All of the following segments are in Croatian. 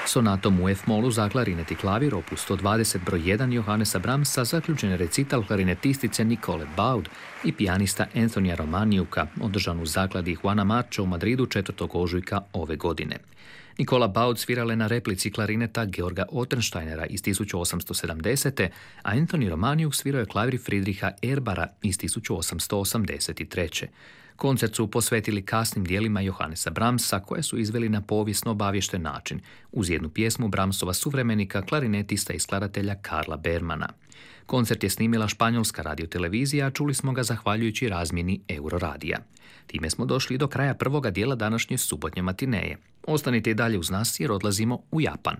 Sonatom u F-molu za klarinet i klavir opus 120 broj 1 Johannesa Brahmsa zaključen je recital klarinetistice Nicole Baud i pijanista Anthonyja Romaniuka, održan u zakladi Juana Marcha u Madridu 4. ožujka ove godine. Nicola Baud svirala je na replici klarineta Georga Ottensteinera iz 1870. a Anthony Romaniuk svirao je klavir Friedricha Erbara iz 1883. Koncert su posvetili kasnim dijelima Johannesa Brahmsa koje su izveli na povijesno obavješten način, uz jednu pjesmu Brahmsova suvremenika, klarinetista i skladatelja Karla Bermana. Koncert je snimila španjolska radiotelevizija, a čuli smo ga zahvaljujući razmjeni Euroradija. Time smo došli do kraja prvoga dijela današnje subotnje matineje. Ostanite i dalje uz nas jer odlazimo u Japan.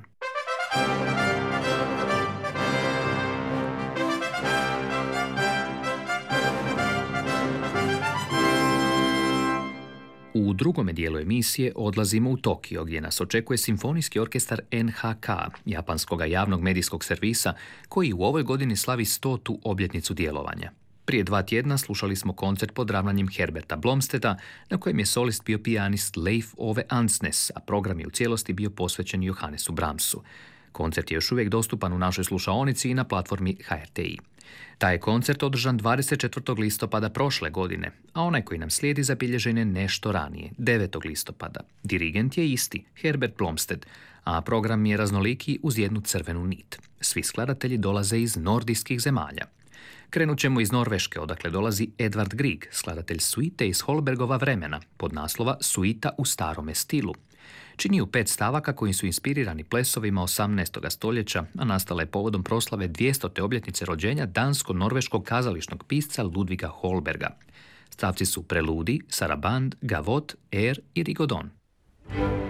U drugome dijelu emisije odlazimo u Tokio, gdje nas očekuje simfonijski orkestar NHK, japanskog javnog medijskog servisa, koji u ovoj godini slavi 100. obljetnicu djelovanja. Prije 2 tjedna slušali smo koncert pod ravnanjem Herberta Blomstedta, na kojem je solist bio pijanist Leif Ove Ansnes, a program je u cijelosti bio posvećen Johannesu Brahmsu. Koncert je još uvijek dostupan u našoj slušaonici i na platformi HRTI. Taj je koncert održan 24. listopada prošle godine, a onaj koji nam slijedi zabilježen je nešto ranije, 9. listopada. Dirigent je isti, Herbert Blomstedt, a program je raznoliki uz jednu crvenu nit. Svi skladatelji dolaze iz nordijskih zemalja. Krenut ćemo iz Norveške, odakle dolazi Edvard Grieg, skladatelj suite iz Holbergova vremena, pod naslova Suita u starome stilu. Čini u 5 stavaka koji su inspirirani plesovima 18. stoljeća, a nastala je povodom proslave 200. obljetnice rođenja dansko-norveškog kazališnog pisca Ludviga Holberga. Stavci su preludi, saraband, gavot, air i rigodon.